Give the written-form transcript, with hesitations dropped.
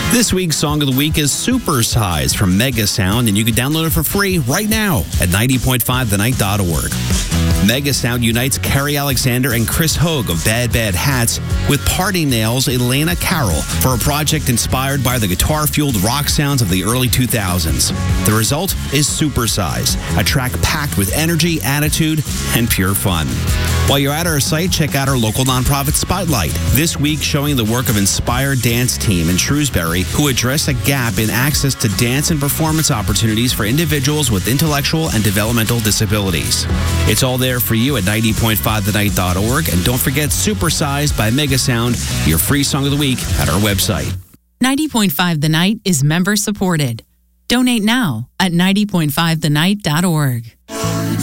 This week's Song of the Week is Supersize from Mega Sound, and you can download it for free right now at 90.5thenight.org. Mega Sound unites Kerry Alexander and Chris Hogue of Bad Bad Hats with Party Nails' Elena Carroll for a project inspired by the guitar-fueled rock sounds of the early 2000s. The result is Supersize, a track packed with energy, attitude, and pure fun. While you're at our site, check out our local nonprofit Spotlight. This week showing the work of Inspire Dance Team in Shrewsbury, who address a gap in access to dance and performance opportunities for individuals with intellectual and developmental disabilities. It's all there for you at 90.5thenight.org. And don't forget Supersized by Mega Sound, your free song of the week at our website. 90.5 The Night is member supported. Donate now at 90.5thenight.org.